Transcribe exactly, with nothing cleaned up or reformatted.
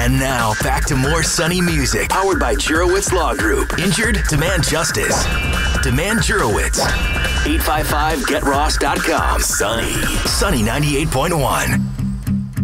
And now, back to more Sunny music, powered by Jurowitz Law Group. Injured? Demand justice. Demand Jurowitz. eight five five get ross dot com. Sunny. Sunny ninety-eight point one.